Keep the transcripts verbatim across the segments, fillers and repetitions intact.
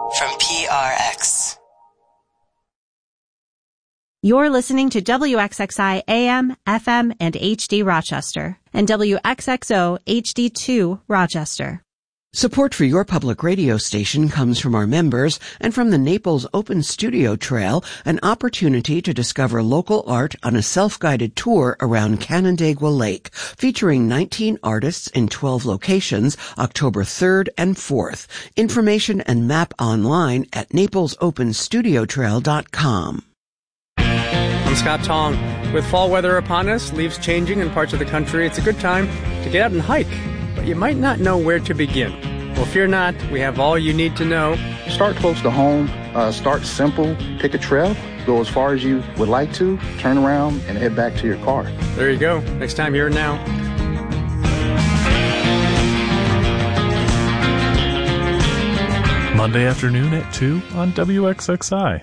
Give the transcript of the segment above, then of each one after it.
from P R X. You're listening to W X X I A M, F M, and H D Rochester, and W X X O H D two Rochester. Support for your public radio station comes from our members and from the Naples Open Studio Trail, an opportunity to discover local art on a self-guided tour around Canandaigua Lake, featuring nineteen artists in twelve locations, October third and fourth. Information and map online at naples open studio trail dot com. I'm Scott Tong. With fall weather upon us, leaves changing in parts of the country, it's a good time to get out and hike. But you might not know where to begin. Well, fear not. We have all you need to know. Start close to home. Uh, start simple. Pick a trail. Go as far as you would like to. Turn around and head back to your car. There you go. Next time, here and now. Monday afternoon at two on W X X I.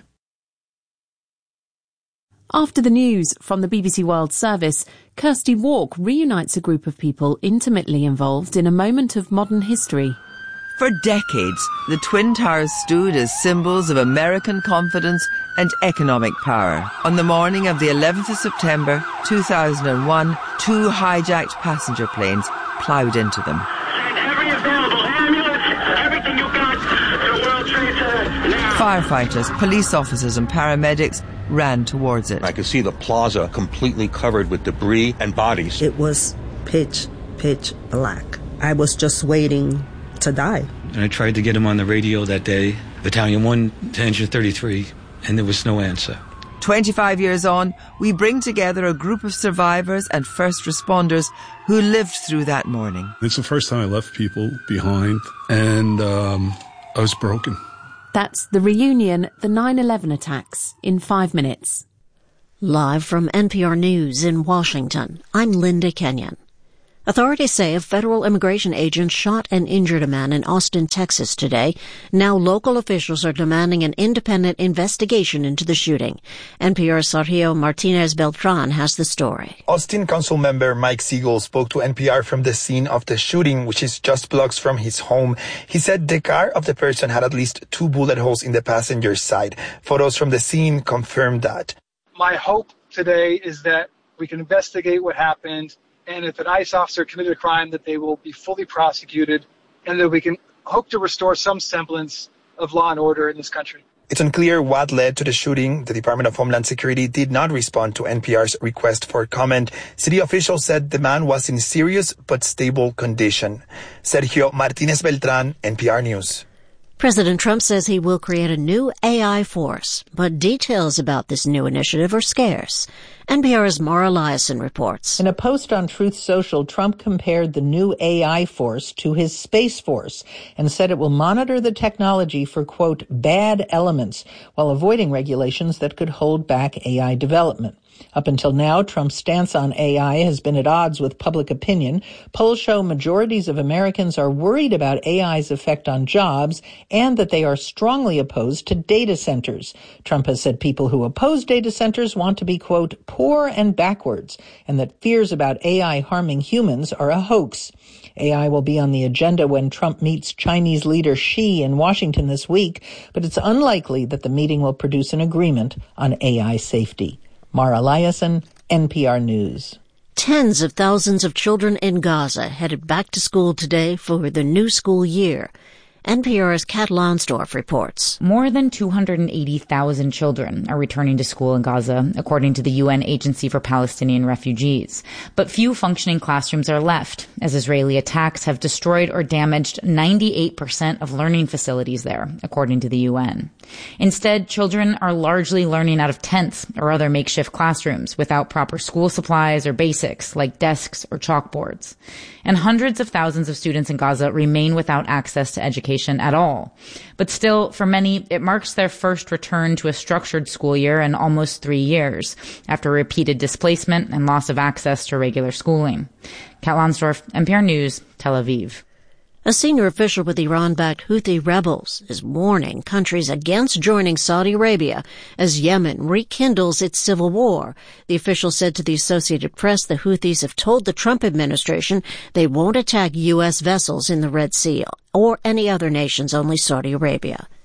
After the news from the B B C World Service, Kirsty Walk reunites a group of people intimately involved in a moment of modern history. For decades, the Twin Towers stood as symbols of American confidence and economic power. On the morning of the eleventh of September two thousand one, two hijacked passenger planes ploughed into them. Send every available ambulance, everything you got to World Trade Center now. Firefighters, police officers and paramedics ran towards it. I could see the plaza completely covered with debris and bodies. It was pitch, pitch black. I was just waiting to die. And I tried to get him on the radio that day, Battalion one to Engine thirty-three, and there was no answer. twenty-five years on, we bring together a group of survivors and first responders who lived through that morning. It's the first time I left people behind, and um, I was broken. That's the reunion, the nine eleven attacks, in five minutes. Live from N P R News in Washington, I'm Linda Kenyon. Authorities say a federal immigration agent shot and injured a man in Austin, Texas today. Now local officials are demanding an independent investigation into the shooting. N P R's Sergio Martinez-Beltran has the story. Austin Council member Mike Siegel spoke to N P R from the scene of the shooting, which is just blocks from his home. He said the car of the person had at least two bullet holes in the passenger side. Photos from the scene confirmed that. My hope today is that we can investigate what happened, and if an ICE officer committed a crime, that they will be fully prosecuted, and that we can hope to restore some semblance of law and order in this country. It's unclear what led to the shooting. The Department of Homeland Security did not respond to N P R's request for comment. City officials said the man was in serious but stable condition. Sergio Martinez Beltran, N P R News. President Trump says he will create a new A I force, but details about this new initiative are scarce. N P R's Mara Liasson reports. In a post on Truth Social, Trump compared the new A I force to his Space Force and said it will monitor the technology for, quote, bad elements while avoiding regulations that could hold back A I development. Up until now, Trump's stance on A I has been at odds with public opinion. Polls show majorities of Americans are worried about A I's effect on jobs and that they are strongly opposed to data centers. Trump has said people who oppose data centers want to be, quote, poor and backwards, and that fears about A I harming humans are a hoax. A I will be on the agenda when Trump meets Chinese leader Xi in Washington this week, but it's unlikely that the meeting will produce an agreement on A I safety. Mara Liasson, N P R News. Tens of thousands of children in Gaza headed back to school today for the new school year. N P R's Kat Lonsdorf reports. More than two hundred eighty thousand children are returning to school in Gaza, according to the U N Agency for Palestinian Refugees. But few functioning classrooms are left, as Israeli attacks have destroyed or damaged ninety-eight percent of learning facilities there, according to the U N. Instead, children are largely learning out of tents or other makeshift classrooms without proper school supplies or basics like desks or chalkboards. And hundreds of thousands of students in Gaza remain without access to education at all. But still, for many, it marks their first return to a structured school year in almost three years, after repeated displacement and loss of access to regular schooling. Kat Lonsdorf, N P R News, Tel Aviv. A senior official with Iran-backed Houthi rebels is warning countries against joining Saudi Arabia as Yemen rekindles its civil war. The official said to the Associated Press the Houthis have told the Trump administration they won't attack U S vessels in the Red Sea or any other nations, only Saudi Arabia.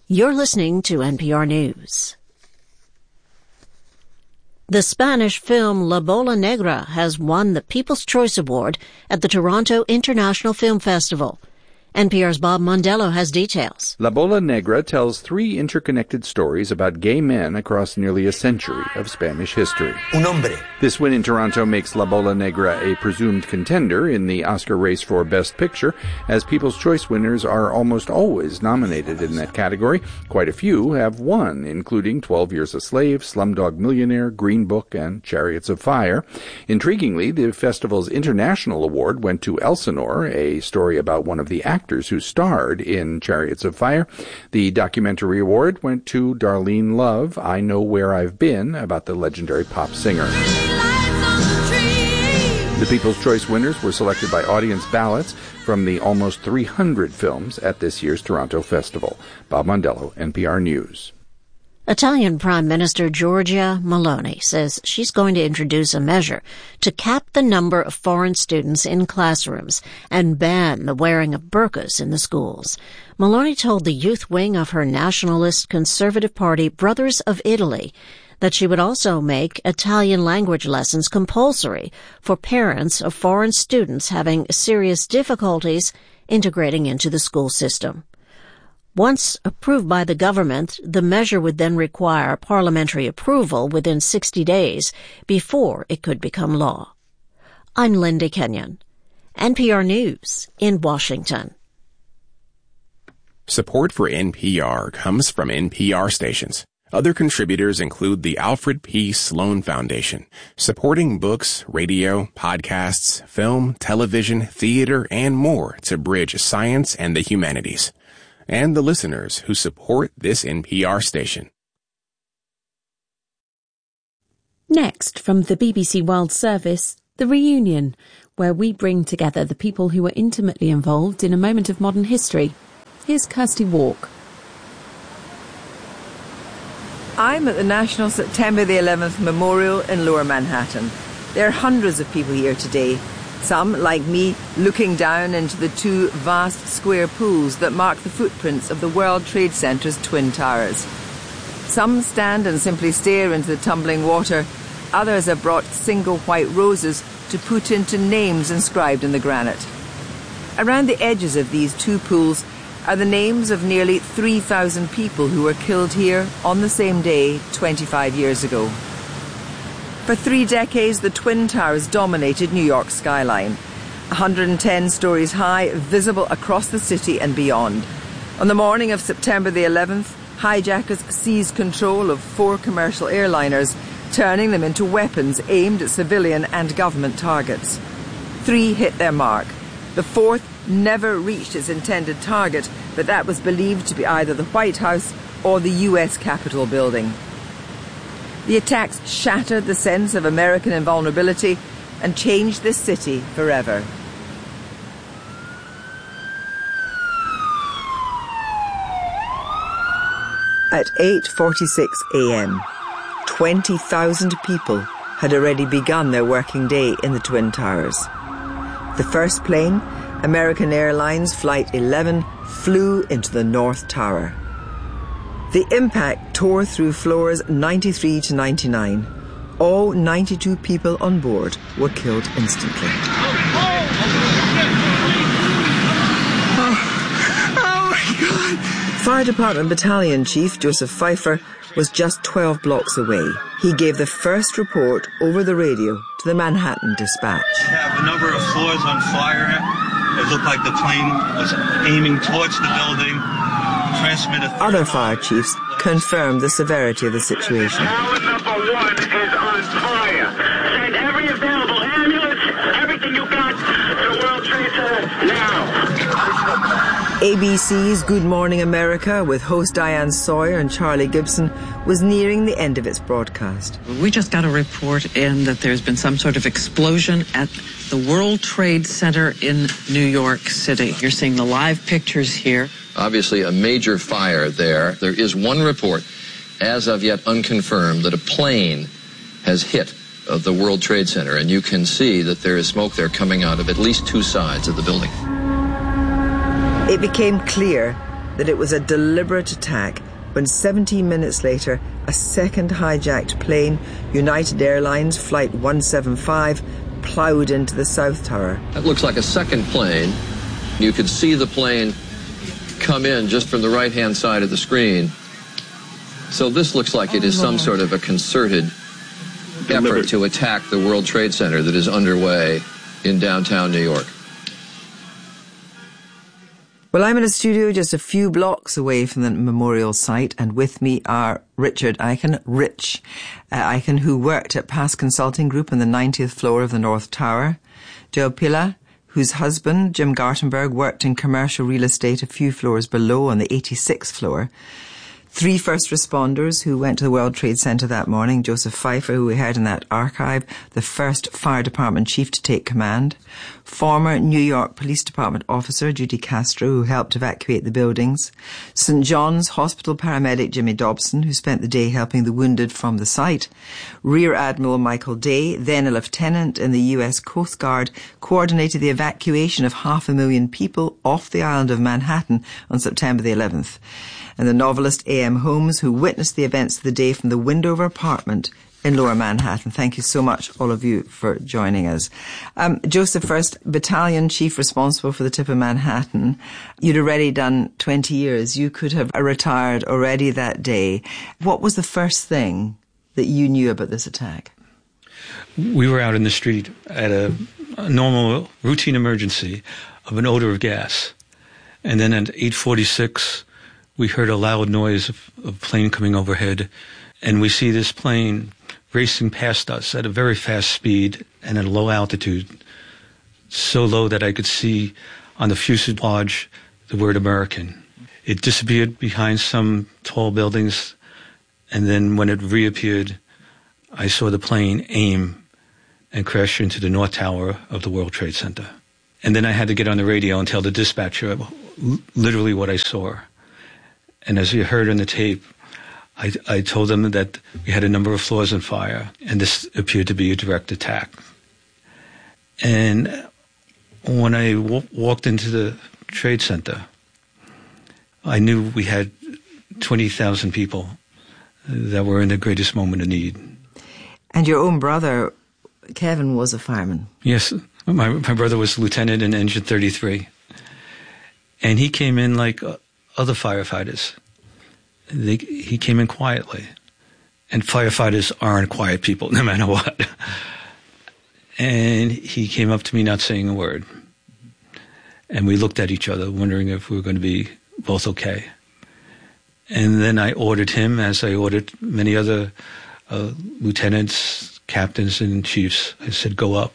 You're listening to N P R News. The Spanish film La Bola Negra has won the People's Choice Award at the Toronto International Film Festival. N P R's Bob Mondello has details. La Bola Negra tells three interconnected stories about gay men across nearly a century of Spanish history. Un hombre. This win in Toronto makes La Bola Negra a presumed contender in the Oscar race for Best Picture, as People's Choice winners are almost always nominated in that category. Quite a few have won, including twelve Years a Slave, Slumdog Millionaire, Green Book, and Chariots of Fire. Intriguingly, the festival's international award went to Elsinore, a story about one of the actors actors who starred in Chariots of Fire. The documentary award went to Darlene Love, I Know Where I've Been, about the legendary pop singer. The People's Choice winners were selected by audience ballots from the almost three hundred films at this year's Toronto Festival. Bob Mondello, N P R News. Italian Prime Minister Giorgia Meloni says she's going to introduce a measure to cap the number of foreign students in classrooms and ban the wearing of burqas in the schools. Meloni told the youth wing of her nationalist conservative party, Brothers of Italy, that she would also make Italian language lessons compulsory for parents of foreign students having serious difficulties integrating into the school system. Once approved by the government, the measure would then require parliamentary approval within sixty days before it could become law. I'm Linda Kenyon, N P R News in Washington. Support for N P R comes from N P R stations. Other contributors include the Alfred P. Sloan Foundation, supporting books, radio, podcasts, film, television, theater, and more to bridge science and the humanities. And the listeners who support this N P R station. Next, from the B B C World Service, The Reunion, where we bring together the people who were intimately involved in a moment of modern history. Here's Kirsty Walk. I'm at the National September the eleventh Memorial in Lower Manhattan. There are hundreds of people here today. Some, like me, looking down into the two vast square pools that mark the footprints of the World Trade Center's Twin Towers. Some stand and simply stare into the tumbling water. Others have brought single white roses to put into names inscribed in the granite. Around the edges of these two pools are the names of nearly three thousand people who were killed here on the same day twenty-five years ago. For three decades, the Twin Towers dominated New York's skyline. one hundred ten stories high, visible across the city and beyond. On the morning of September the eleventh, hijackers seized control of four commercial airliners, turning them into weapons aimed at civilian and government targets. Three hit their mark. The fourth never reached its intended target, but that was believed to be either the White House or the U S Capitol building. The attacks shattered the sense of American invulnerability and changed this city forever. At eight forty-six a.m., twenty thousand people had already begun their working day in the Twin Towers. The first plane, American Airlines Flight eleven, flew into the North Tower. The impact tore through floors ninety-three to ninety-nine. All ninety-two people on board were killed instantly. Oh, oh my God! Fire Department Battalion Chief Joseph Pfeiffer was just twelve blocks away. He gave the first report over the radio to the Manhattan Dispatch. We have a number of floors on fire. It looked like the plane was aiming towards the building. Other fire chiefs confirmed the severity of the situation. Tower number one is on fire. Send every available ambulance, everything you got to World Trade Center now. A B C's Good Morning America, with host Diane Sawyer and Charlie Gibson, was nearing the end of its broadcast. We just got a report in that there's been some sort of explosion at the World Trade Center in New York City. You're seeing the live pictures here. Obviously a major fire there. There is one report, as of yet unconfirmed, that a plane has hit uh, the World Trade Center, and you can see that there is smoke there coming out of at least two sides of the building. It became clear that it was a deliberate attack when seventeen minutes later, a second hijacked plane, United Airlines Flight one seventy-five, ploughed into the South Tower. That looks like a second plane. You could see the plane come in just from the right-hand side of the screen. So this looks like it is some sort of a concerted effort to attack the World Trade Center that is underway in downtown New York. Well, I'm in a studio just a few blocks away from the memorial site, and with me are Richard Eichen, Rich uh, Eichen, who worked at Pass Consulting Group on the ninetieth floor of the North Tower, Joe Pilla, whose husband, Jim Gartenberg, worked in commercial real estate a few floors below on the eighty-sixth floor, three first responders who went to the World Trade Center that morning, Joseph Pfeiffer, who we heard in that archive, the first fire department chief to take command, former New York Police Department officer Judy Castro, who helped evacuate the buildings, Saint John's Hospital paramedic Jimmy Dobson, who spent the day helping the wounded from the site, Rear Admiral Michael Day, then a lieutenant in the U S Coast Guard, coordinated the evacuation of half a million people off the island of Manhattan on September the eleventh. And the novelist A M Holmes, who witnessed the events of the day from the window of her apartment in Lower Manhattan. Thank you so much, all of you, for joining us. Um, Joseph, first, battalion chief responsible for the tip of Manhattan. You'd already done twenty years. You could have retired already that day. What was the first thing that you knew about this attack? We were out in the street at a, a normal routine emergency of an odor of gas. And then at eight forty-six, we heard a loud noise of a plane coming overhead, and we see this plane racing past us at a very fast speed and at a low altitude, so low that I could see on the fuselage the word American. It disappeared behind some tall buildings, and then when it reappeared, I saw the plane aim and crash into the North Tower of the World Trade Center. And then I had to get on the radio and tell the dispatcher literally what I saw. And as you heard on the tape, I, I told them that we had a number of floors on fire, and this appeared to be a direct attack. And when I w- walked into the Trade Center, I knew we had twenty thousand people that were in the greatest moment of need. And your own brother, Kevin, was a fireman. Yes, my, my brother was lieutenant in Engine thirty-three. And he came in like other firefighters. They, he came in quietly. And firefighters aren't quiet people, no matter what. And he came up to me not saying a word. And we looked at each other, wondering if we were going to be both okay. And then I ordered him, as I ordered many other uh, lieutenants, captains, and chiefs. I said, go up,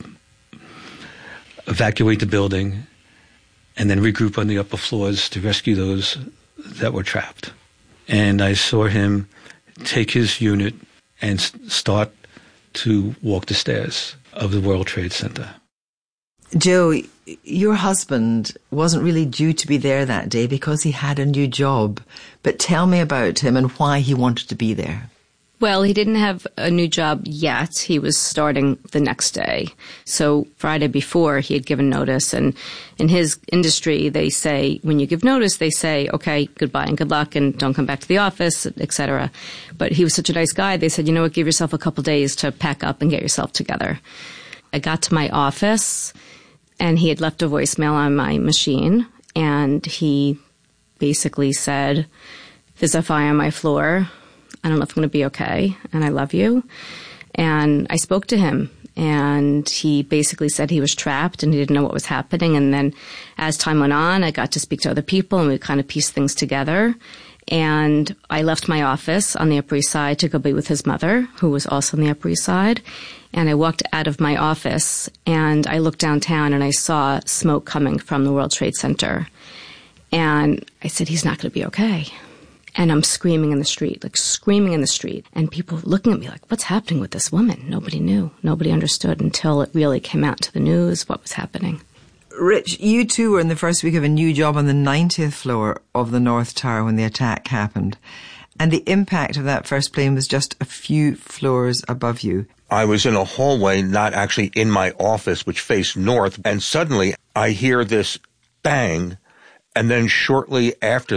evacuate the building, and then regroup on the upper floors to rescue those that were trapped. And I saw him take his unit and start to walk the stairs of the World Trade Center. Joe, your husband wasn't really due to be there that day because he had a new job. But tell me about him and why he wanted to be there. Well, he didn't have a new job yet. He was starting the next day. So Friday before, he had given notice. And in his industry, they say, when you give notice, they say, okay, goodbye and good luck and don't come back to the office, et cetera. But he was such a nice guy. They said, you know what, give yourself a couple days to pack up and get yourself together. I got to my office, and he had left a voicemail on my machine. And he basically said, there's a fire on my floor. I don't know if I'm going to be okay, and I love you. And I spoke to him, and he basically said he was trapped and he didn't know what was happening. And then as time went on, I got to speak to other people, and we kind of pieced things together. And I left my office on the Upper East Side to go be with his mother, who was also on the Upper East Side. And I walked out of my office, and I looked downtown, and I saw smoke coming from the World Trade Center. And I said, he's not going to be okay. And I'm screaming in the street, like screaming in the street. And people looking at me like, what's happening with this woman? Nobody knew. Nobody understood until it really came out to the news what was happening. Rich, you too were in the first week of a new job on the ninetieth floor of the North Tower when the attack happened. And the impact of that first plane was just a few floors above you. I was in a hallway, not actually in my office, which faced north. And suddenly I hear this bang. And then shortly after that,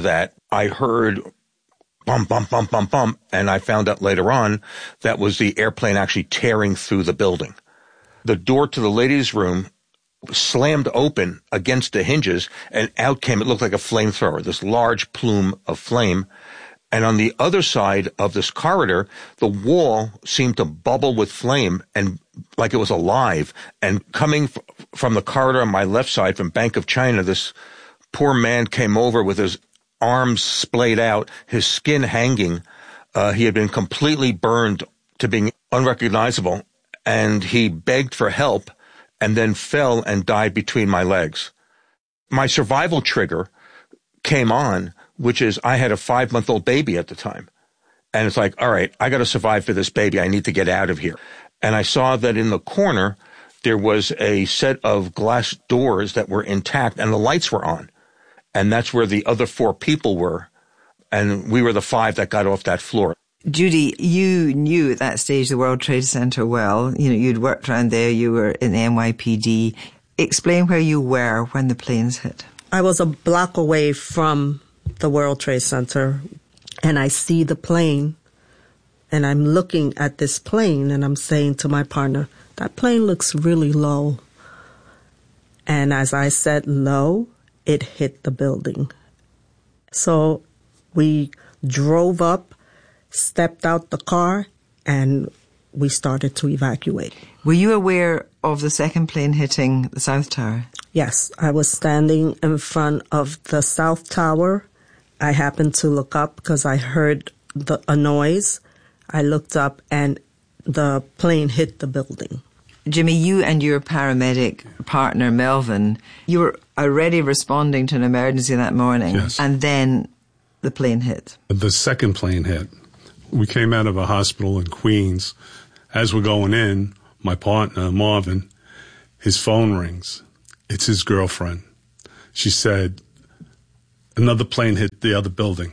I heard bump, bump, bump, bump, bump, and I found out later on that was the airplane actually tearing through the building. The door to the ladies' room slammed open against the hinges, and out came, it looked like a flamethrower, this large plume of flame. And on the other side of this corridor, the wall seemed to bubble with flame and like it was alive. And coming f- from the corridor on my left side from Bank of China, this poor man came over with his arms splayed out, his skin hanging. Uh, he had been completely burned to being unrecognizable, and he begged for help and then fell and died between my legs. My survival trigger came on, which is I had a five-month-old baby at the time. And it's like, all right, I got to survive for this baby. I need to get out of here. And I saw that in the corner, there was a set of glass doors that were intact and the lights were on. And that's where the other four people were. And we were the five that got off that floor. Judy, you knew at that stage the World Trade Center well. You know, you'd worked around there. You were in the N Y P D. Explain where you were when the planes hit. I was a block away from the World Trade Center, and I see the plane, and I'm looking at this plane, and I'm saying to my partner, that plane looks really low. And as I said low, it hit the building. So we drove up, stepped out the car, and we started to evacuate. Were you aware of the second plane hitting the South Tower? Yes, I was standing in front of the South Tower. I happened to look up because I heard the, a noise. I looked up and the plane hit the building. Jimmy, you and your paramedic partner, Melvin, you were already responding to an emergency that morning. Yes. And then the plane hit. The second plane hit. We came out of a hospital in Queens. As we're going in, my partner, Marvin, his phone rings. It's his girlfriend. She said, another plane hit the other building.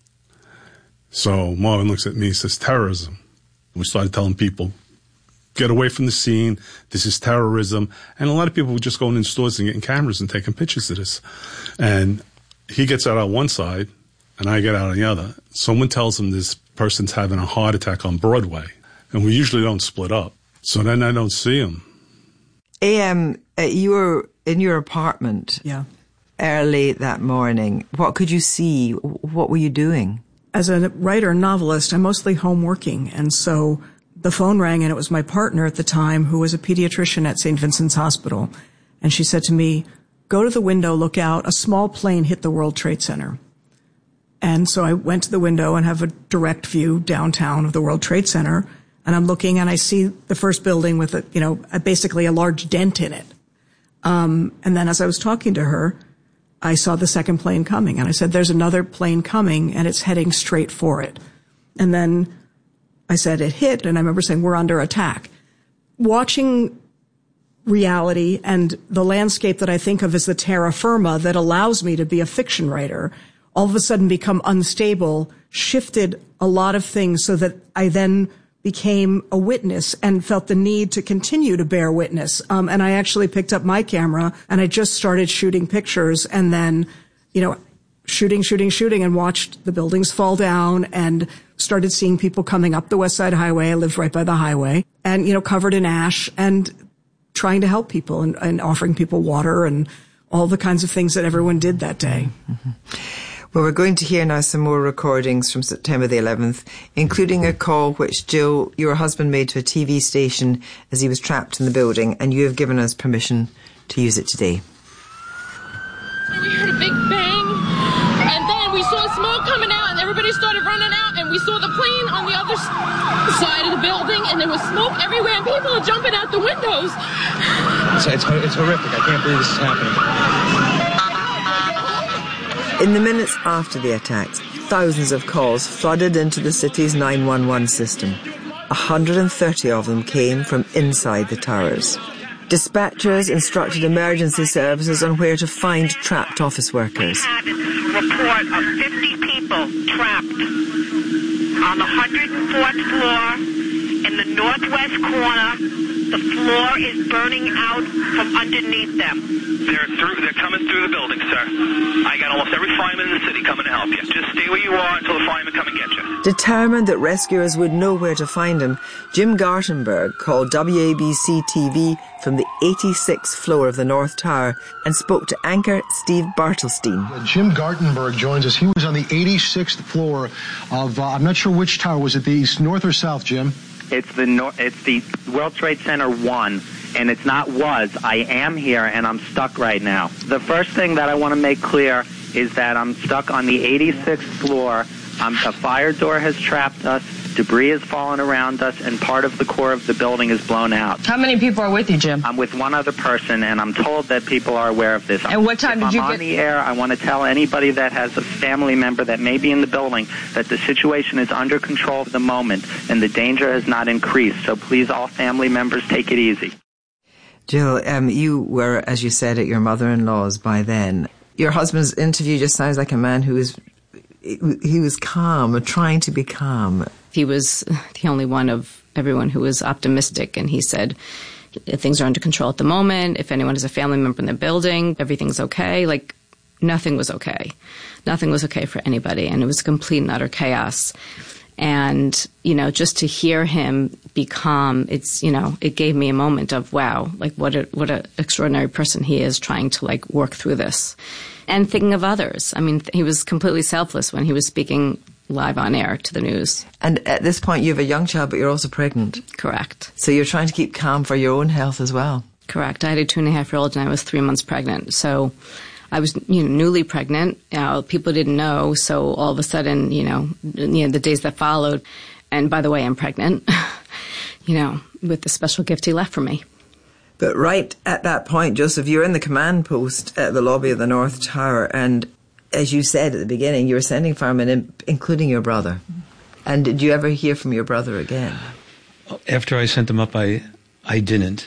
So Marvin looks at me and says, terrorism. We started telling people, get away from the scene. This is terrorism. And a lot of people were just going in stores and getting cameras and taking pictures of this. And he gets out on one side and I get out on the other. Someone tells him this person's having a heart attack on Broadway. And we usually don't split up. So then I don't see him. A M, uh, you were in your apartment. Yeah. Early that morning. What could you see? What were you doing? As a writer novelist, I'm mostly home working. And so the phone rang, and it was my partner at the time, who was a pediatrician at Saint Vincent's Hospital. And she said to me, go to the window, look out. A small plane hit the World Trade Center. And so I went to the window and have a direct view downtown of the World Trade Center. And I'm looking and I see the first building with a, you know, a, basically a large dent in it. Um, and then as I was talking to her, I saw the second plane coming, and I said, there's another plane coming and it's heading straight for it. And then I said it hit, and I remember saying, we're under attack. Watching reality and the landscape that I think of as the terra firma that allows me to be a fiction writer, all of a sudden become unstable, shifted a lot of things so that I then became a witness and felt the need to continue to bear witness. Um, and I actually picked up my camera and I just started shooting pictures, and then, you know, shooting, shooting, shooting, and watched the buildings fall down and started seeing people coming up the West Side Highway. I lived right by the highway, and, you know, covered in ash, and trying to help people and, and offering people water and all the kinds of things that everyone did that day. Mm-hmm. Well, we're going to hear now some more recordings from September the eleventh, including a call which Jill, your husband, made to a T V station as he was trapped in the building, and you have given us permission to use it today. We heard a big bang, and then we saw smoke coming out, and everybody started running out, and we saw the plane on the other side of the building, and there was smoke everywhere, and people are jumping out the windows. It's, it's, it's horrific. I can't believe this is happening. In the minutes after the attacks, thousands of calls flooded into the city's nine one one system. one hundred thirty of them came from inside the towers. Dispatchers instructed emergency services on where to find trapped office workers. We had a report of fifty people trapped on the one hundred fourth floor in the northwest corner. The floor is burning out from underneath them. They're through. They're coming through the building, sir. I got almost every fireman in the city coming to help you. Just stay where you are until the firemen come and get you. Determined that rescuers would know where to find him, Jim Gartenberg called W A B C T V from the eighty-sixth floor of the North Tower and spoke to anchor Steve Bartelstein. Jim Gartenberg joins us. He was on the eighty-sixth floor of, uh, I'm not sure which tower. Was it the east, north or south, Jim? It's the nor- It's the World Trade Center one, and it's not was. I am here, and I'm stuck right now. The first thing that I want to make clear is that I'm stuck on the eighty-sixth floor. Um, a fire door has trapped us. Debris has fallen around us, and part of the core of the building is blown out. How many people are with you, Jim? I'm with one other person, and I'm told that people are aware of this. And what time if did you I'm get... on the air, I want to tell anybody that has a family member that may be in the building that the situation is under control at the moment, and the danger has not increased. So please, all family members, take it easy. Jill, um, you were, as you said, at your mother-in-law's by then. Your husband's interview just sounds like a man who was... He was calm, trying to be calm. He was the only one of everyone who was optimistic, and he said, things are under control at the moment. If anyone has a family member in the building, everything's okay. Like, nothing was okay. Nothing was okay for anybody, and it was complete and utter chaos. And, you know, just to hear him be calm, it's, you know, it gave me a moment of, wow, like what a, what an extraordinary person he is trying to, like, work through this. And thinking of others. I mean, he was completely selfless when he was speaking live on air to the news. And at this point, you have a young child, but you're also pregnant. Correct. So you're trying to keep calm for your own health as well. Correct. I had a two and a half year old and I was three months pregnant. So I was, you know, newly pregnant. You know, people didn't know. So all of a sudden, you know, you know, the days that followed, and by the way, I'm pregnant, you know, with the special gift he left for me. But right at that point, Joseph, you're in the command post at the lobby of the North Tower, and as you said at the beginning, you were sending firemen, in, including your brother. And did you ever hear from your brother again? After I sent them up, I, I didn't.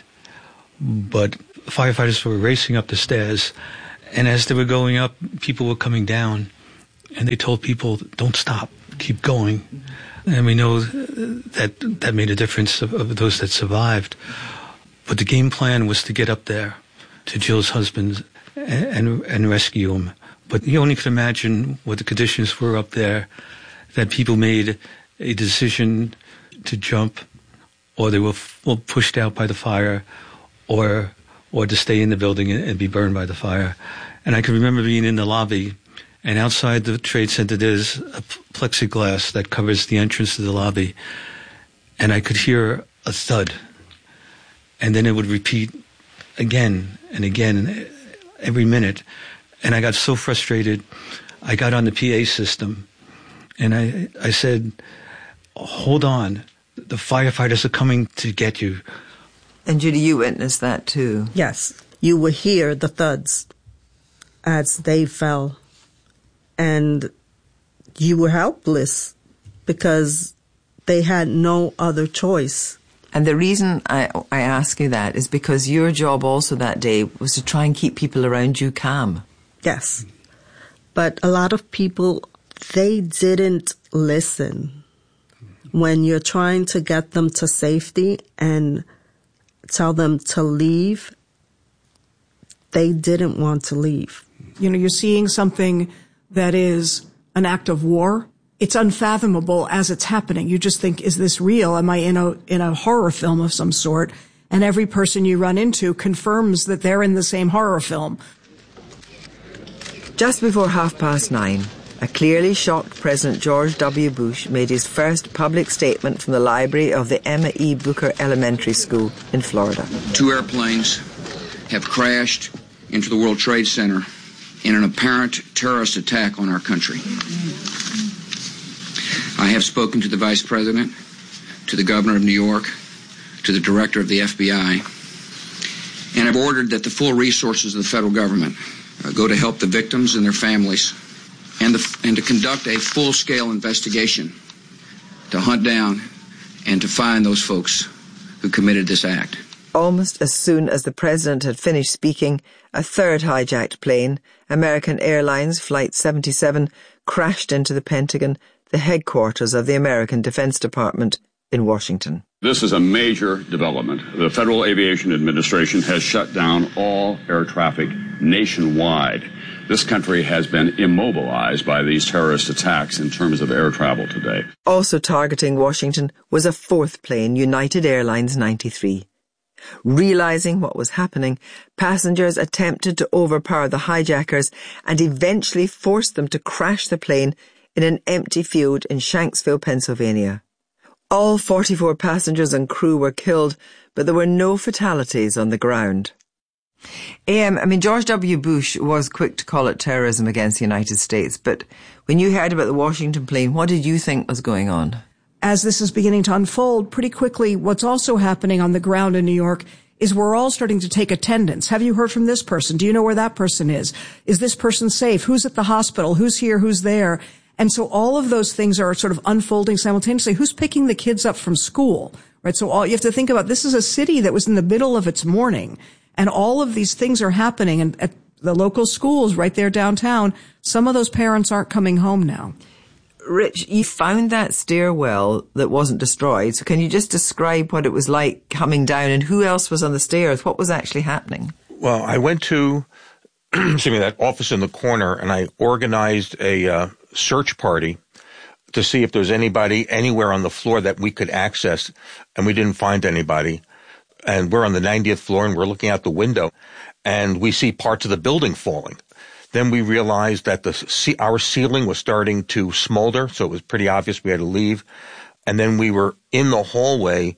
But firefighters were racing up the stairs, and as they were going up, people were coming down, and they told people, don't stop, keep going. And we know that that made a difference of, of those that survived. But the game plan was to get up there to Jill's husband and, and, and rescue him. But you only could imagine what the conditions were up there, that people made a decision to jump, or they were f- pushed out by the fire, or or to stay in the building and, and be burned by the fire. And I can remember being in the lobby, and outside the Trade Center there's a plexiglass that covers the entrance to the lobby, and I could hear a thud. And then it would repeat again and again every minute. And I got so frustrated, I got on the P A system and I, I said, hold on, the firefighters are coming to get you. And Judy, you witnessed that too. Yes. You would hear the thuds as they fell. And you were helpless because they had no other choice. And the reason I, I ask you that is because your job also that day was to try and keep people around you calm. Yes. But a lot of people, they didn't listen. When you're trying to get them to safety and tell them to leave, they didn't want to leave. You know, you're seeing something that is an act of war. It's unfathomable as it's happening. You just think, is this real? Am I in a in a horror film of some sort? And every person you run into confirms that they're in the same horror film. Just before half past nine, a clearly shocked President George W. Bush made his first public statement from the library of the Emma E. Booker Elementary School in Florida. Two airplanes have crashed into the World Trade Center in an apparent terrorist attack on our country. I have spoken to the Vice President, to the Governor of New York, to the Director of the F B I, and have ordered that the full resources of the federal government uh, go to help the victims and their families, and, the, and to conduct a full-scale investigation to hunt down and to find those folks who committed this act. Almost as soon as the President had finished speaking, a third hijacked plane, American Airlines Flight seventy-seven, crashed into the Pentagon, the headquarters of the American Defense Department, in Washington. This is a major development. The Federal Aviation Administration has shut down all air traffic nationwide. This country has been immobilized by these terrorist attacks in terms of air travel today. Also targeting Washington was a fourth plane, United Airlines ninety-three. Realizing what was happening, passengers attempted to overpower the hijackers and eventually forced them to crash the plane in an empty field in Shanksville, Pennsylvania. All forty-four passengers and crew were killed, but there were no fatalities on the ground. A M, I mean, George W. Bush was quick to call it terrorism against the United States, but when you heard about the Washington plane, what did you think was going on? As this is beginning to unfold, pretty quickly, what's also happening on the ground in New York is we're all starting to take attendance. Have you heard from this person? Do you know where that person is? Is this person safe? Who's at the hospital? Who's here? Who's there? And so all of those things are sort of unfolding simultaneously. Who's picking the kids up from school? Right? So all you have to think about, this is a city that was in the middle of its morning, and all of these things are happening. And at the local schools right there downtown, some of those parents aren't coming home now. Rich, you found that stairwell that wasn't destroyed. So can you just describe what it was like coming down, and who else was on the stairs? What was actually happening? Well, I went to excuse me, that office in the corner, and I organized a uh, search party to see if there was anybody anywhere on the floor that we could access, and we didn't find anybody. And we're on the ninetieth floor, and we're looking out the window, and we see parts of the building falling. Then we realized that the our ceiling was starting to smolder, so it was pretty obvious we had to leave. And then we were in the hallway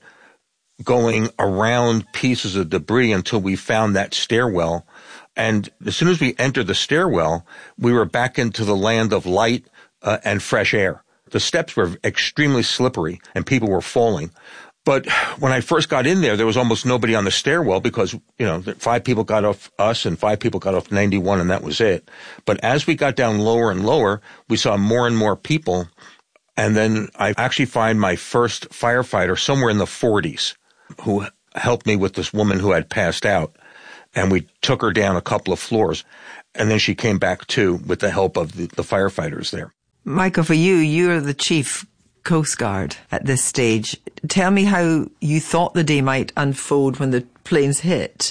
going around pieces of debris until we found that stairwell. And as soon as we entered the stairwell, we were back into the land of light uh, and fresh air. The steps were extremely slippery, and people were falling. But when I first got in there, there was almost nobody on the stairwell because, you know, five people got off us and five people got off ninety-one, and that was it. But as we got down lower and lower, we saw more and more people. And then I actually find my first firefighter somewhere in the forties who helped me with this woman who had passed out. And we took her down a couple of floors. And then she came back too with the help of the, the firefighters there. Michael, for you, you're the chief Coast Guard at this stage. Tell me how you thought the day might unfold when the planes hit.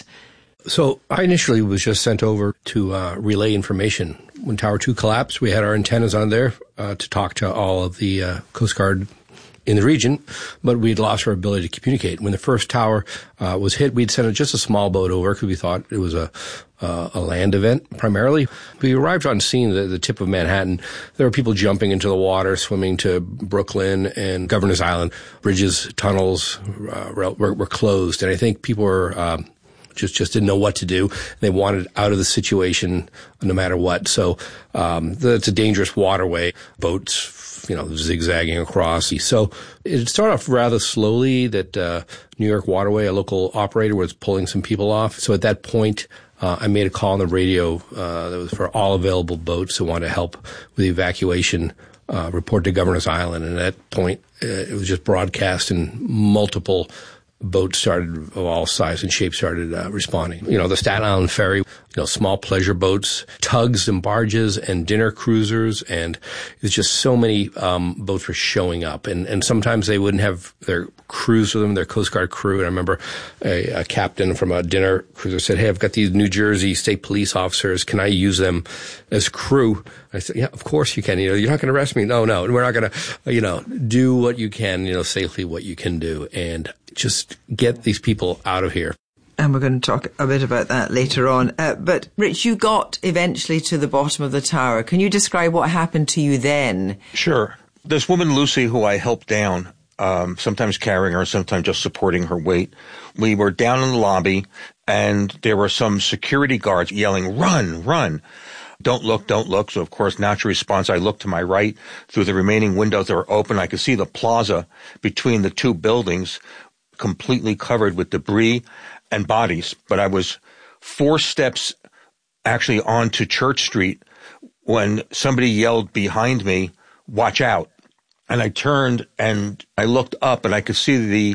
So I initially was just sent over to uh, relay information. When Tower two collapsed, we had our antennas on there uh, to talk to all of the uh, Coast Guard in the region, but we'd lost our ability to communicate. When the first tower uh, was hit, we'd sent just a small boat over because we thought it was a uh, a land event primarily. We arrived on scene at the tip of Manhattan. There were people jumping into the water, swimming to Brooklyn and Governor's Island. Bridges, tunnels uh, were, were closed, and I think people were uh, just just didn't know what to do. They wanted out of the situation no matter what. So um, the, it's a dangerous waterway. Boats, you know, zigzagging across. So it started off rather slowly that uh, New York Waterway, a local operator, was pulling some people off. So at that point, uh, I made a call on the radio uh, that was for all available boats who wanted to help with the evacuation, uh, report to Governor's Island. And at that point, uh, it was just broadcast, and multiple boats started of all sizes and shapes started uh, responding. You know, the Staten Island Ferry, you know, small pleasure boats, tugs and barges, and dinner cruisers, and there's just so many um, boats were showing up. And, and sometimes they wouldn't have their crews with them, their Coast Guard crew. And I remember a, a captain from a dinner cruiser said, "Hey, I've got these New Jersey State Police officers. Can I use them as crew?" I said, "Yeah, of course you can. You know, you're not going to arrest me. No, no, we're not going to, you know, do what you can, you know, safely what you can do. And just get these people out of here." And we're going to talk a bit about that later on. Uh, but, Rich, you got eventually to the bottom of the tower. Can you describe what happened to you then? Sure. This woman, Lucy, who I helped down, um, sometimes carrying her, sometimes just supporting her weight, we were down in the lobby, and there were some security guards yelling, "Run, run. Don't look, don't look." So, of course, natural response, I looked to my right. Through the remaining windows that were open, I could see the plaza between the two buildings completely covered with debris and bodies. But I was four steps actually onto Church Street when somebody yelled behind me, "Watch out." And I turned and I looked up, and I could see the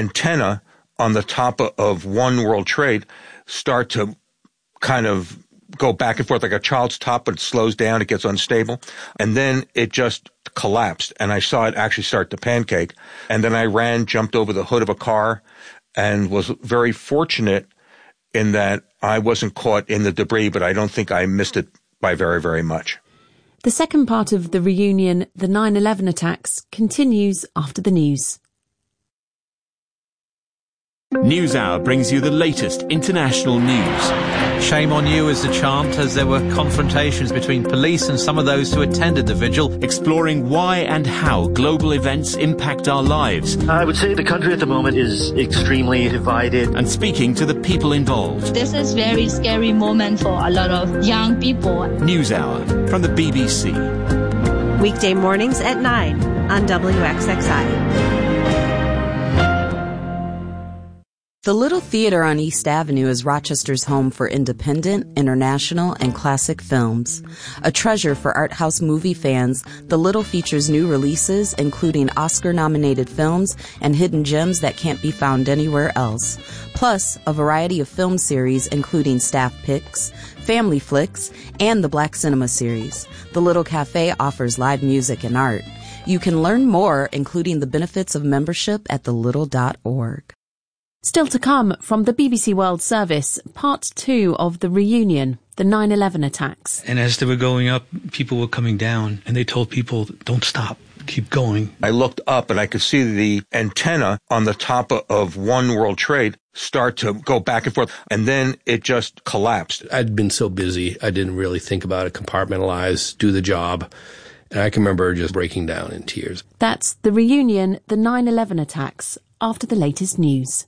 antenna on the top of One World Trade start to kind of go back and forth like a child's top, but it slows down, it gets unstable. And then it just collapsed, and I saw it actually start to pancake. And then I ran, jumped over the hood of a car, and was very fortunate in that I wasn't caught in the debris, but I don't think I missed it by very, very much. The second part of the reunion, the nine eleven attacks, continues after the news. NewsHour brings you the latest international news. Shame on you is the chant as there were confrontations between police and some of those who attended the vigil, exploring why and how global events impact our lives. I would say the country at the moment is extremely divided. And speaking to the people involved. This is a very scary moment for a lot of young people. NewsHour from the B B C. Weekday mornings at nine on W X X I. The Little Theater on East Avenue is Rochester's home for independent, international, and classic films. A treasure for art house movie fans, The Little features new releases, including Oscar-nominated films and hidden gems that can't be found anywhere else. Plus, a variety of film series, including staff picks, family flicks, and the Black Cinema series. The Little Cafe offers live music and art. You can learn more, including the benefits of membership, at the little dot org. Still to come from the B B C World Service, part two of the reunion, the nine eleven attacks. And as they were going up, people were coming down, and they told people, don't stop, keep going. I looked up, and I could see the antenna on the top of One World Trade start to go back and forth, and then it just collapsed. I'd been so busy, I didn't really think about it, compartmentalize, do the job. And I can remember just breaking down in tears. That's the reunion, the nine eleven attacks, after the latest news.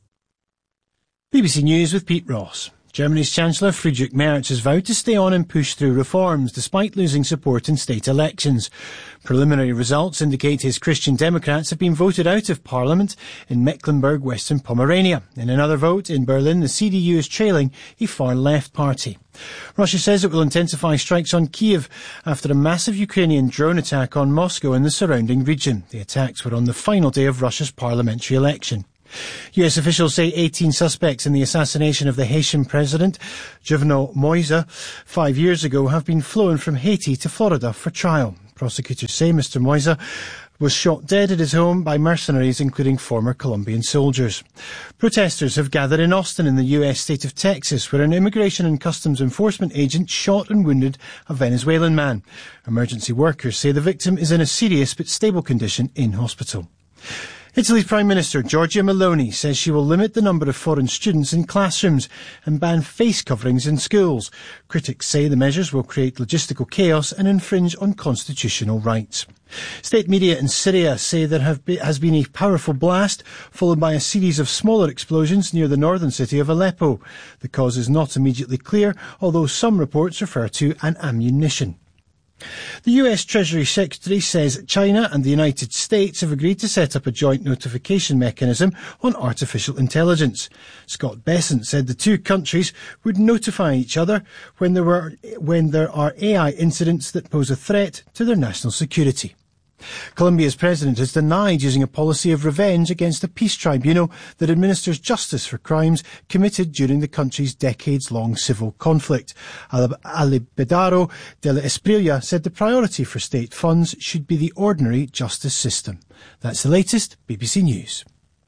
B B C News with Pete Ross. Germany's Chancellor Friedrich Merz has vowed to stay on and push through reforms despite losing support in state elections. Preliminary results indicate his Christian Democrats have been voted out of parliament in Mecklenburg-Western Pomerania. In another vote in Berlin, the C D U is trailing a far-left party. Russia says it will intensify strikes on Kiev after a massive Ukrainian drone attack on Moscow and the surrounding region. The attacks were on the final day of Russia's parliamentary election. U S officials say eighteen suspects in the assassination of the Haitian president, Jovenel Moïse, five years ago have been flown from Haiti to Florida for trial. Prosecutors say Mister Moïse was shot dead at his home by mercenaries, including former Colombian soldiers. Protesters have gathered in Austin in the U S state of Texas, where an immigration and customs enforcement agent shot and wounded a Venezuelan man. Emergency workers say the victim is in a serious but stable condition in hospital. Italy's Prime Minister Giorgia Meloni says she will limit the number of foreign students in classrooms and ban face coverings in schools. Critics say the measures will create logistical chaos and infringe on constitutional rights. State media in Syria say there have be, has been a powerful blast, followed by a series of smaller explosions near the northern city of Aleppo. The cause is not immediately clear, although some reports refer to an ammunition. The U S Treasury Secretary says China and the United States have agreed to set up a joint notification mechanism on artificial intelligence. Scott Bessent said the two countries would notify each other when there were when there are A I incidents that pose a threat to their national security. Colombia's president has denied using a policy of revenge against a peace tribunal that administers justice for crimes committed during the country's decades-long civil conflict. Abelardo de la Espriella said the priority for state funds should be the ordinary justice system. That's the latest B B C News.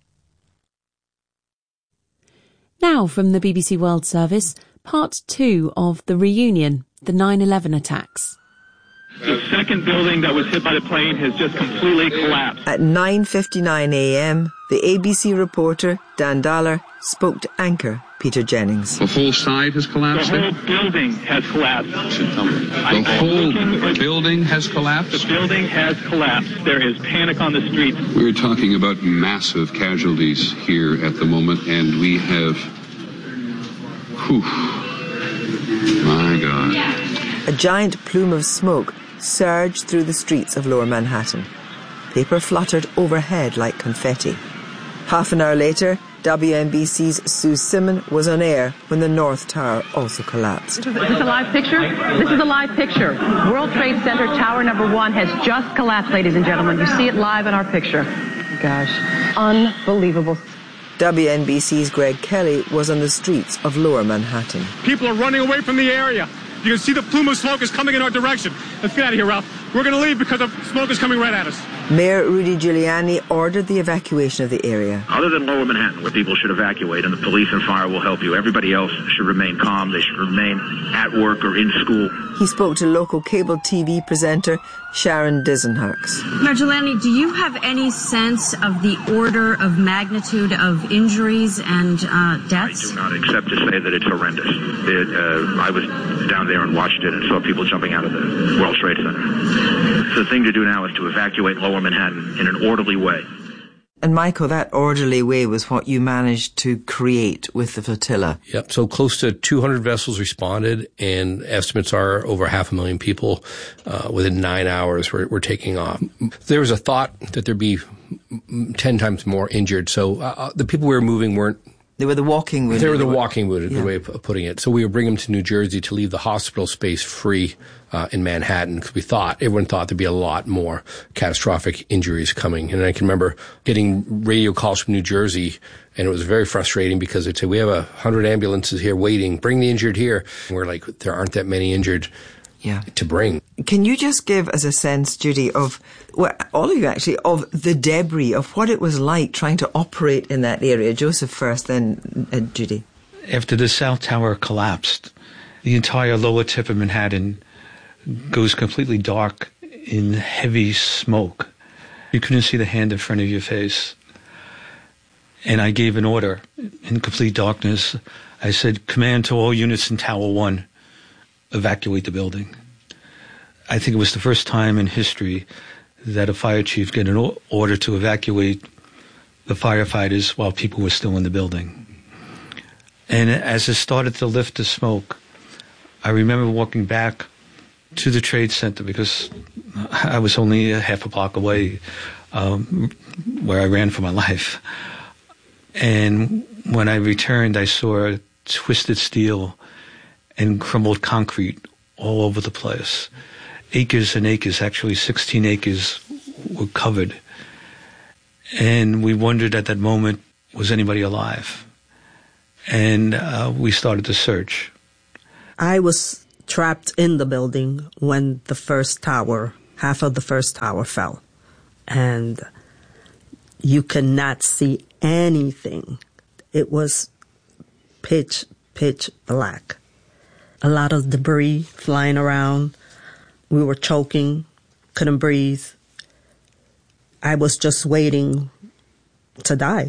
Now from the B B C World Service, part two of the reunion, the nine eleven attacks. The second building that was hit by the plane has just completely collapsed. At nine fifty-nine a.m., the A B C reporter, Dan Dollar, spoke to anchor Peter Jennings. The whole side has collapsed? The whole building has collapsed. The whole building has collapsed? The building has collapsed. There is panic on the streets. We're talking about massive casualties here at the moment, and we have... Whew. My God. A giant plume of smoke surged through the streets of Lower Manhattan. Paper fluttered overhead like confetti. Half an hour later, W N B C's Sue Simon was on air when the North Tower also collapsed. Is this a live picture? This is a live picture. World Trade Center Tower number one has just collapsed, ladies and gentlemen. You see it live in our picture. Gosh, unbelievable. W N B C's Greg Kelly was on the streets of Lower Manhattan. People are running away from the area. You can see the plume of smoke is coming in our direction. Let's get out of here, Ralph. We're going to leave because the smoke is coming right at us. Mayor Rudy Giuliani ordered the evacuation of the area. Other than Lower Manhattan, where people should evacuate, and the police and fire will help you, everybody else should remain calm. They should remain at work or in school. He spoke to local cable T V presenter Sharon Dizenhurst. Mayor Giuliani, do you have any sense of the order of magnitude of injuries and uh, deaths? I do not, except to say that it's horrendous. It, uh, I was down there and watched it and saw people jumping out of the World Trade Center. So the thing to do now is to evacuate Lower Manhattan in an orderly way. And Michael, that orderly way was what you managed to create with the flotilla. Yep. So close to two hundred vessels responded, and estimates are over half a million people uh, within nine hours were, were taking off. There was a thought that there'd be ten times more injured. So uh, the people we were moving weren't. They were the walking wounded. They were the walking wounded, yeah. the way of putting it. So we were bringing them to New Jersey to leave the hospital space free uh, in Manhattan, because we thought, everyone thought there'd be a lot more catastrophic injuries coming. And I can remember getting radio calls from New Jersey, and it was very frustrating because they'd say, we have a hundred ambulances here waiting, bring the injured here. And we're like, there aren't that many injured yeah. to bring. Can you just give us a sense, Judy, of, well, all of you actually, of the debris, of what it was like trying to operate in that area? Joseph first, then uh, Judy. After the South Tower collapsed, the entire lower tip of Manhattan goes completely dark in heavy smoke. You couldn't see the hand in front of your face. And I gave an order in complete darkness. I said, command to all units in Tower one, evacuate the building. I think it was the first time in history that a fire chief get an order to evacuate the firefighters while people were still in the building. And as it started to lift the smoke, I remember walking back to the Trade Center, because I was only a half a block away, um, where I ran for my life. And when I returned, I saw twisted steel and crumbled concrete all over the place. Acres and acres, actually sixteen acres, were covered. And we wondered at that moment, was anybody alive? And uh, we started to search. I was trapped in the building when the first tower, half of the first tower fell. And you could not see anything. It was pitch, pitch black. A lot of debris flying around. We were choking, couldn't breathe. I was just waiting to die.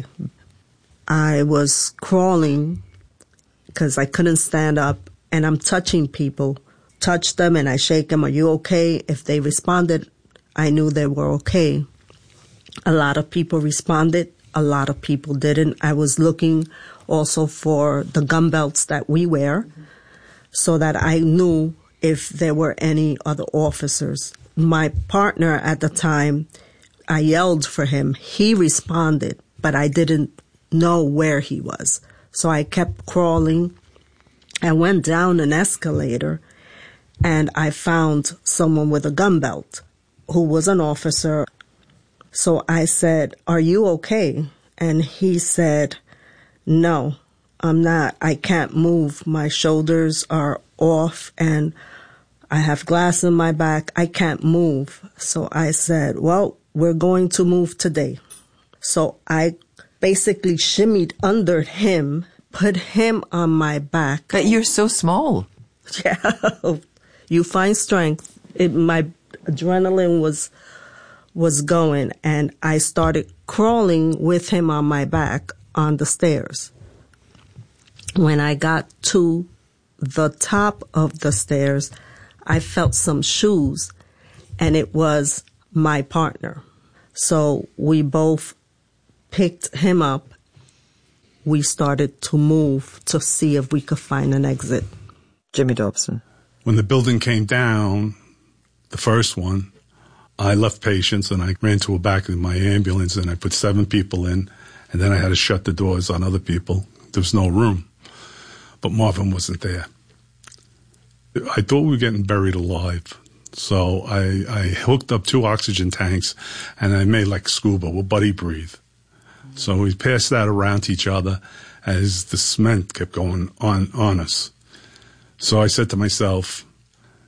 I was crawling because I couldn't stand up, and I'm touching people. Touch them and I shake them, are you okay? If they responded, I knew they were okay. A lot of people responded. A lot of people didn't. I was looking also for the gun belts that we wear, so that I knew if there were any other officers. My partner at the time, I yelled for him. He responded, but I didn't know where he was. So I kept crawling. I went down an escalator, and I found someone with a gun belt who was an officer. So I said, are you okay? And he said, no, I'm not. I can't move. My shoulders are off and I have glass in my back. I can't move. So I said, well, we're going to move today. So I basically shimmied under him, put him on my back. But you're so small. Yeah. You find strength. It, my adrenaline was was going, and I started crawling with him on my back on the stairs. When I got to the top of the stairs, I felt some shoes, and it was my partner. So we both picked him up. We started to move to see if we could find an exit. Jimmy Dobson. When the building came down, the first one, I left patients and I ran to the back of my ambulance and I put seven people in, and then I had to shut the doors on other people. There was no room. But Marvin wasn't there. I thought we were getting buried alive. So I, I hooked up two oxygen tanks and I made like scuba. Well, buddy breathe. So we passed that around to each other as the cement kept going on, on us. So I said to myself,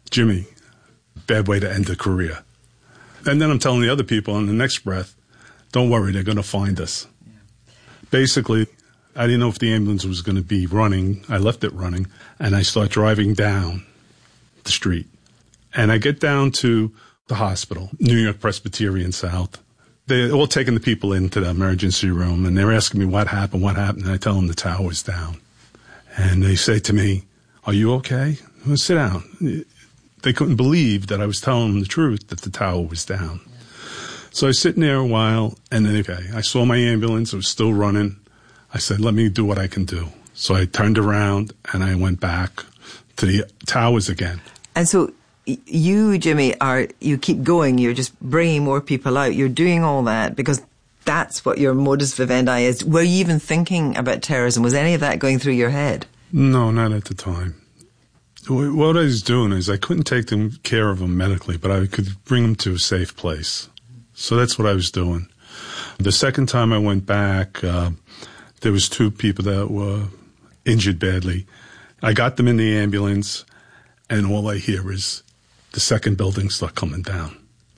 Jimmy, bad way to end a career. And then I'm telling the other people in the next breath, don't worry, they're going to find us. Yeah. Basically, I didn't know if the ambulance was going to be running. I left it running, and I start driving down the street. And I get down to the hospital, New York Presbyterian South. They're all taking the people into the emergency room, and they're asking me what happened, what happened, and I tell them the tower was down. And they say to me, are you okay? Well, sit down. They couldn't believe that I was telling them the truth, that the tower was down. Yeah. So I was sitting there a while, and then, okay, I saw my ambulance. It was still running. I said, let me do what I can do. So I turned around, and I went back to the towers again. And so you, Jimmy, are you keep going. You're just bringing more people out. You're doing all that because that's what your modus vivendi is. Were you even thinking about terrorism? Was any of that going through your head? No, not at the time. What I was doing is I couldn't take them care of them medically, but I could bring them to a safe place. So that's what I was doing. The second time I went back, uh, there was two people that were injured badly. I got them in the ambulance, and all I hear is the second building start coming down.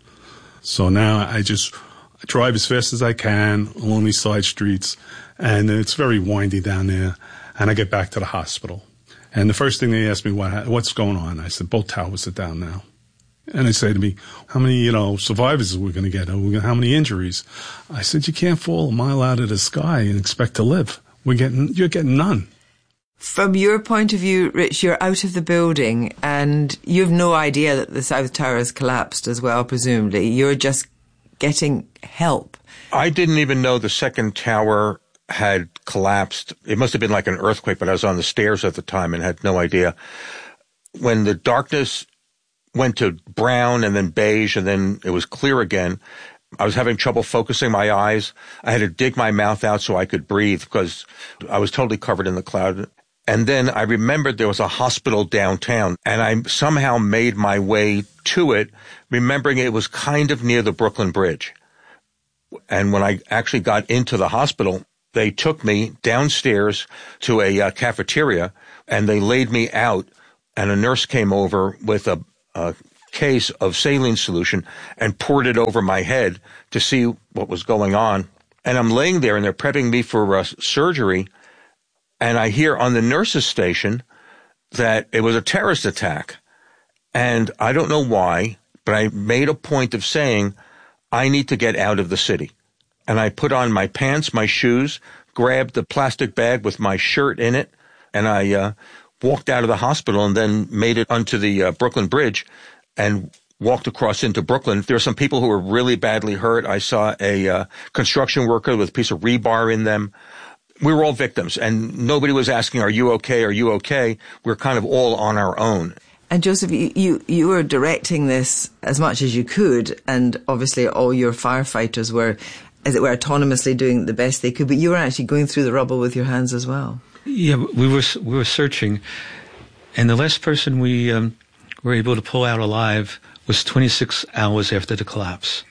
So now I just drive as fast as I can along these side streets, and it's very windy down there, and I get back to the hospital. And the first thing they asked me, what, what's going on? I said, both towers are down now. And they say to me, how many, you know, survivors are we going to get? How many injuries? I said, you can't fall a mile out of the sky and expect to live. We're getting, you're getting none. From your point of view, Rich, you're out of the building and you have no idea that the South Tower has collapsed as well, presumably. You're just getting help. I didn't even know the second tower had collapsed. It must have been like an earthquake, but I was on the stairs at the time and had no idea. When the darkness went to brown and then beige and then it was clear again, I was having trouble focusing my eyes. I had to dig my mouth out so I could breathe because I was totally covered in the cloud. And then I remembered there was a hospital downtown, and I somehow made my way to it, remembering it was kind of near the Brooklyn Bridge. And when I actually got into the hospital, they took me downstairs to a uh, cafeteria, and they laid me out, and a nurse came over with a, a case of saline solution and poured it over my head to see what was going on. And I'm laying there, and they're prepping me for uh, surgery, and I hear on the nurse's station that it was a terrorist attack. And I don't know why, but I made a point of saying, I need to get out of the city. And I put on my pants, my shoes, grabbed the plastic bag with my shirt in it, and I uh, walked out of the hospital and then made it onto the uh, Brooklyn Bridge and walked across into Brooklyn. There were some people who were really badly hurt. I saw a uh, construction worker with a piece of rebar in them. We were all victims, and nobody was asking, are you okay, are you okay? We were kind of all on our own. And Joseph, you, you, you were directing this as much as you could, and obviously all your firefighters were, as it were, autonomously doing the best they could, but you were actually going through the rubble with your hands as well. Yeah, we were we were searching, and the last person we um, were able to pull out alive was twenty-six hours after the collapse.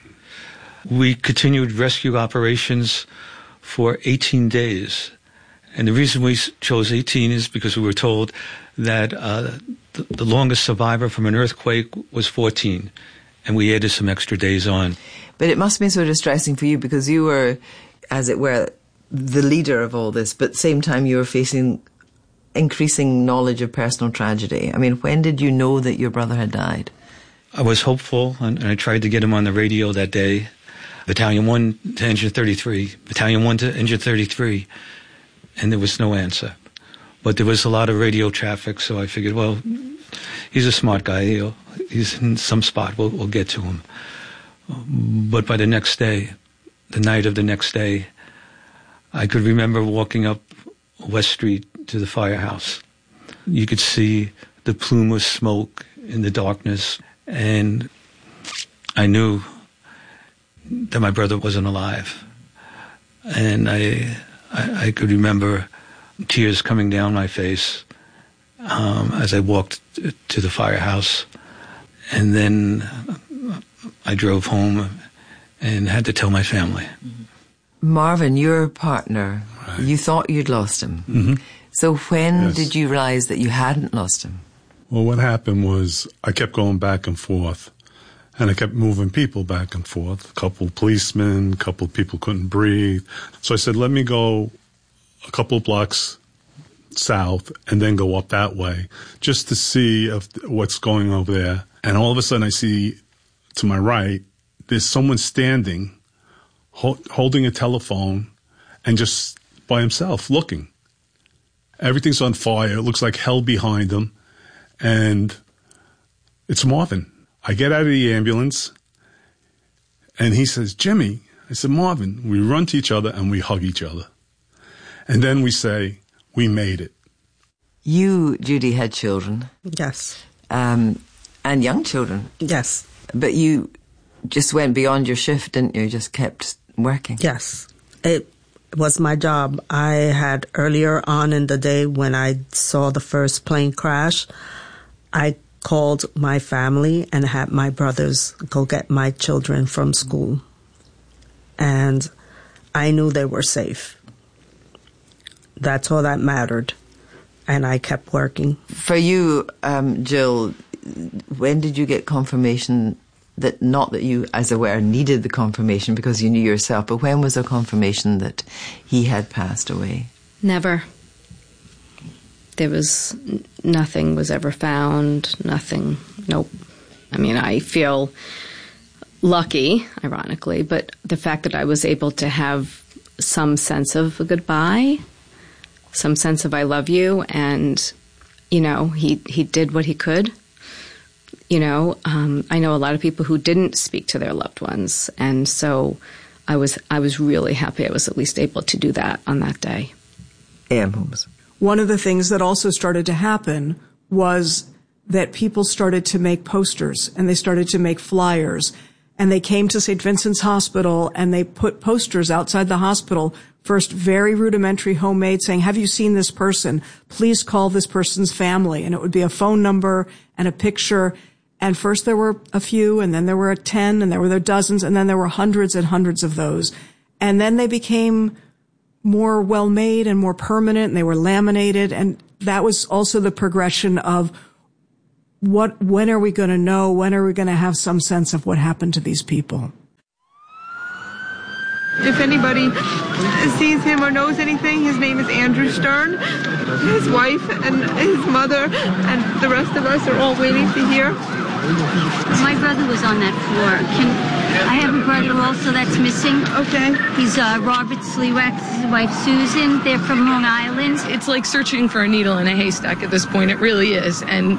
We continued rescue operations for eighteen days, and the reason we chose eighteen is because we were told that uh, the, the longest survivor from an earthquake was fourteen, and we added some extra days on. But it must have been so distressing for you because you were, as it were, the leader of all this, but at the same time you were facing increasing knowledge of personal tragedy. I mean, when did you know that your brother had died? I was hopeful, and, and I tried to get him on the radio that day. Battalion one to Engine thirty-three, Battalion one to Engine thirty-three, and there was no answer. But there was a lot of radio traffic, so I figured, well, he's a smart guy. He'll, he's in some spot. We'll, we'll get to him. But by the next day, the night of the next day, I could remember walking up West Street to the firehouse. You could see the plume of smoke in the darkness, and I knew that my brother wasn't alive. And I, I, I could remember tears coming down my face um, as I walked to the firehouse. And then I drove home and had to tell my family. Marvin, your partner, right. You thought you'd lost him. Mm-hmm. So when yes. did you realize that you hadn't lost him? Well, what happened was I kept going back and forth, and I kept moving people back and forth. A couple of policemen, a couple of people couldn't breathe. So I said, let me go a couple of blocks south and then go up that way just to see if, what's going over there. And all of a sudden I see to my right, there's someone standing, ho- holding a telephone and just by himself looking. Everything's on fire. It looks like hell behind him. And it's Marvin. I get out of the ambulance and he says, Jimmy. I said, Marvin. We run to each other and we hug each other. And then we say, we made it. You, Judy, had children. Yes. Um, and young children. Yes. But you just went beyond your shift, didn't you? Just kept working. Yes. It was my job. I had earlier on in the day when I saw the first plane crash, I called my family and had my brothers go get my children from school. And I knew they were safe. That's all that mattered. And I kept working. For you, um, Jill, when did you get confirmation that, not that you, as it were, needed the confirmation because you knew yourself, but when was there confirmation that he had passed away? Never. There was, nothing was ever found, nothing, nope. I mean, I feel lucky, ironically, but the fact that I was able to have some sense of a goodbye, some sense of I love you, and, you know, he, he did what he could. You know, um, I know a lot of people who didn't speak to their loved ones, and so I was I was really happy I was at least able to do that on that day. A M Holmes. One of the things that also started to happen was that people started to make posters, and they started to make flyers, and they came to Saint Vincent's Hospital, and they put posters outside the hospital, first very rudimentary, homemade, saying, have you seen this person? Please call this person's family. And it would be a phone number and a picture. And first there were a few, and then there were ten, and there were dozens, and then there were hundreds and hundreds of those. And then they became more well-made and more permanent, and they were laminated. And that was also the progression of what, when are we going to know? When are we going to have some sense of what happened to these people? If anybody sees him or knows anything, his name is Andrew Stern. His wife and his mother and the rest of us are all waiting to hear. My brother was on that floor. Can I have a brother also that's missing? Okay. He's uh, Robert Slewack's wife, Susan. They're from Long Island. It's like searching for a needle in a haystack at this point. It really is. And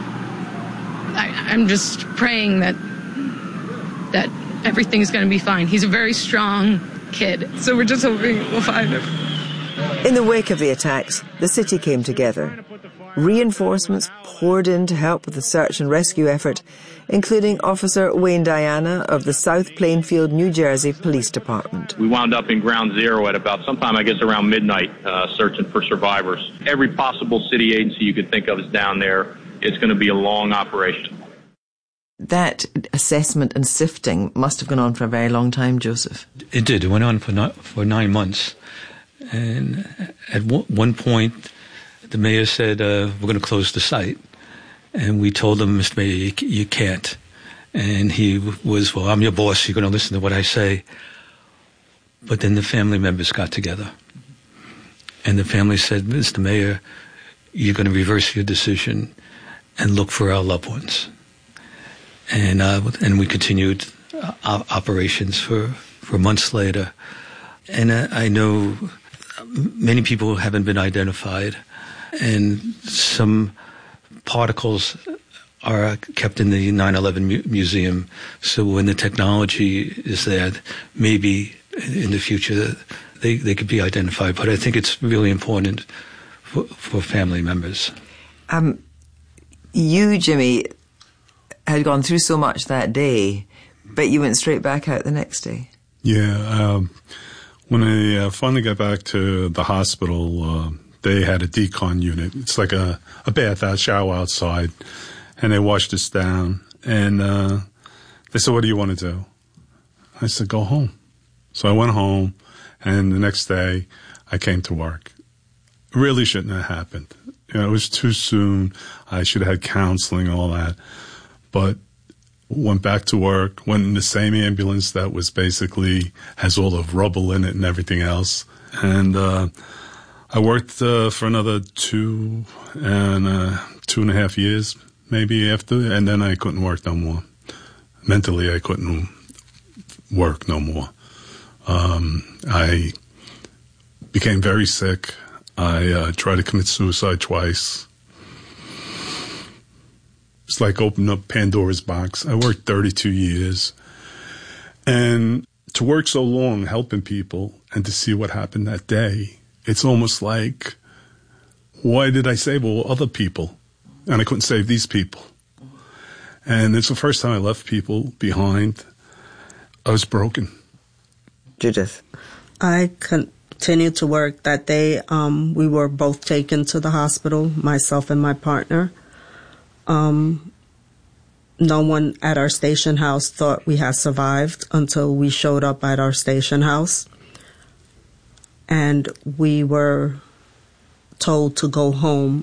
I, I'm just praying that that everything's going to be fine. He's a very strong kid. So we're just hoping we'll find him. In the wake of the attacks, the city came together. Reinforcements poured in to help with the search and rescue effort, including Officer Wayne Diana of the South Plainfield, New Jersey Police Department. We wound up in ground zero at about sometime, I guess, around midnight, uh, searching for survivors. Every possible city agency you could think of is down there. It's going to be a long operation. That assessment and sifting must have gone on for a very long time, Joseph. It did. It went on for not, for nine months. And at one point, the mayor said, uh, we're going to close the site. And we told him, Mister Mayor, you, you can't. And he was, well, I'm your boss. You're going to listen to what I say. But then the family members got together. And the family said, Mister Mayor, you're going to reverse your decision and look for our loved ones. And uh, and we continued uh, operations for, for months later. And uh, I know many people haven't been identified, and some particles are kept in the nine eleven mu- museum. So when the technology is there, maybe in the future they, they could be identified. But I think it's really important for, for family members. Um, you, Jimmy, had gone through so much that day, but you went straight back out the next day. Yeah. Um, when I uh, finally got back to the hospital, uh, they had a decon unit. It's like a, a bath out, shower outside, and they washed us down. And uh, they said, what do you want to do? I said, go home. So I went home, and the next day I came to work. Really shouldn't have happened. You know, it was too soon. I should have had counseling, all that. But went back to work, went in the same ambulance that was basically has all the rubble in it and everything else. And uh, I worked uh, for another two and uh, two and a half years, maybe after, and then I couldn't work no more. Mentally, I couldn't work no more. Um, I became very sick. I uh, tried to commit suicide twice. It's like opening up Pandora's box. I worked thirty-two years. And to work so long helping people and to see what happened that day, it's almost like, why did I save all other people? And I couldn't save these people. And it's the first time I left people behind. I was broken. Judith? I continued to work that day. Um, we were both taken to the hospital, myself and my partner. Um, no one at our station house thought we had survived until we showed up at our station house. And we were told to go home.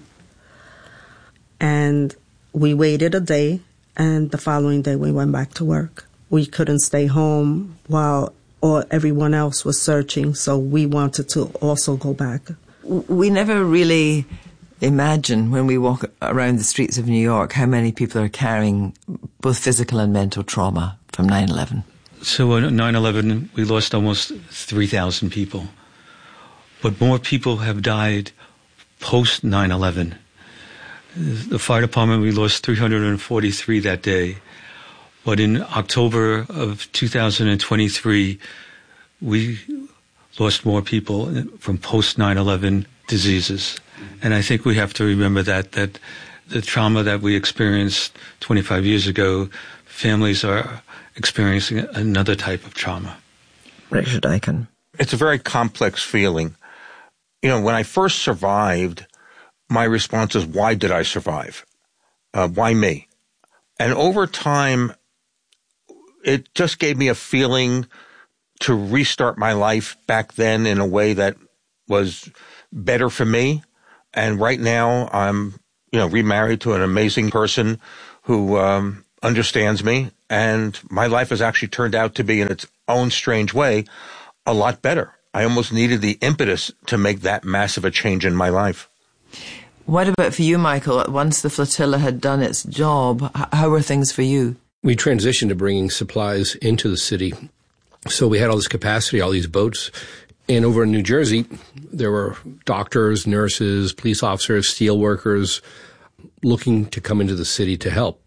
And we waited a day, and the following day we went back to work. We couldn't stay home while or everyone else was searching, so we wanted to also go back. We never really imagine when we walk around the streets of New York how many people are carrying both physical and mental trauma from nine eleven. So on nine eleven, we lost almost three thousand people. But more people have died post nine eleven. The fire department, we lost three hundred forty-three that day. But in October of two thousand twenty-three, we lost more people from post nine eleven diseases. And I think we have to remember that, that the trauma that we experienced twenty-five years ago, families are experiencing another type of trauma. Richard Eichen. It's a very complex feeling. You know, when I first survived, my response is, why did I survive? Uh, why me? And over time, it just gave me a feeling to restart my life back then in a way that was better for me. And right now, I'm, you know, remarried to an amazing person who um, understands me. And my life has actually turned out to be, in its own strange way, a lot better. I almost needed the impetus to make that massive a change in my life. What about for you, Michael? Once the flotilla had done its job, how were things for you? We transitioned to bringing supplies into the city. So we had all this capacity, all these boats. And over in New Jersey, there were doctors, nurses, police officers, steel workers looking to come into the city to help.